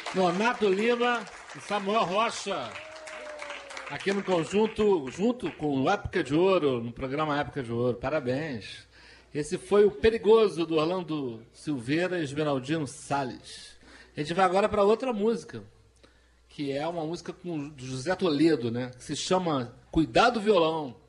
Nonato Lima e Samuel Rocha, aqui no conjunto, junto com o Época de Ouro, no programa Época de Ouro. Parabéns. Esse foi o Perigoso, do Orlando Silveira e Esmeraldino Salles. A gente vai agora para outra música, que é uma música do José Toledo, né? Que se chama Cuidado Violão.